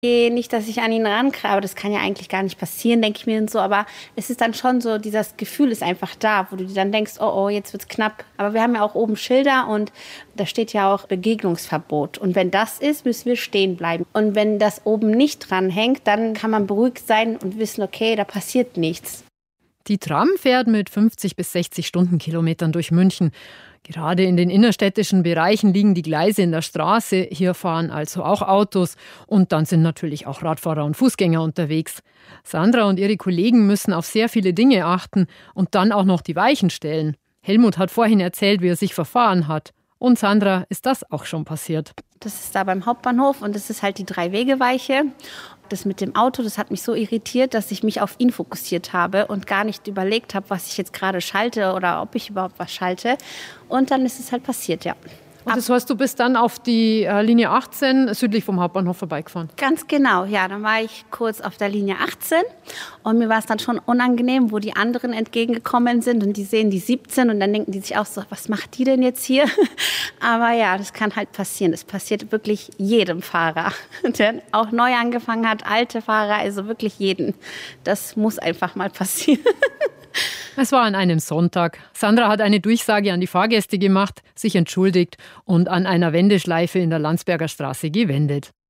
Nicht, dass ich an ihn rankrabe, das kann ja eigentlich gar nicht passieren, denke ich mir und so, aber es ist dann schon so, dieses Gefühl ist einfach da, wo du dir dann denkst, oh, jetzt wird's knapp. Aber wir haben ja auch oben Schilder und da steht ja auch Begegnungsverbot. Und wenn das ist, müssen wir stehen bleiben. Und wenn das oben nicht dran hängt, dann kann man beruhigt sein und wissen, okay, da passiert nichts. Die Tram fährt mit 50 bis 60 Stundenkilometern durch München. Gerade in den innerstädtischen Bereichen liegen die Gleise in der Straße. Hier fahren also auch Autos. Und dann sind natürlich auch Radfahrer und Fußgänger unterwegs. Sandra und ihre Kollegen müssen auf sehr viele Dinge achten und dann auch noch die Weichen stellen. Helmut hat vorhin erzählt, wie er sich verfahren hat. Und Sandra, ist das auch schon passiert? Das ist da beim Hauptbahnhof und das ist halt die 3-Wege-Weiche. Das mit dem Auto, das hat mich so irritiert, dass ich mich auf ihn fokussiert habe und gar nicht überlegt habe, was ich jetzt gerade schalte oder ob ich überhaupt was schalte. Und dann ist es halt passiert, ja. Und das heißt, du bist dann auf die Linie 18 südlich vom Hauptbahnhof vorbeigefahren? Ganz genau, ja. Dann war ich kurz auf der Linie 18 und mir war es dann schon unangenehm, wo die anderen entgegengekommen sind und die sehen die 17 und dann denken die sich auch so, was macht die denn jetzt hier? Aber ja, das kann halt passieren. Das passiert wirklich jedem Fahrer, der auch neu angefangen hat, alte Fahrer, also wirklich jeden. Das muss einfach mal passieren. Es war an einem Sonntag. Sandra hat eine Durchsage an die Fahrgäste gemacht, sich entschuldigt und an einer Wendeschleife in der Landsberger Straße gewendet.